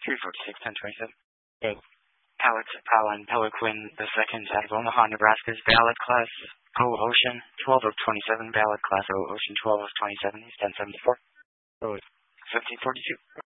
346, 1027. Hey. Alex Allen Peliquin II out of Omaha, Nebraska's ballot class O Ocean 12 of 27, ballot class O Ocean 12 of 27, he's 1074. Oh. 1542.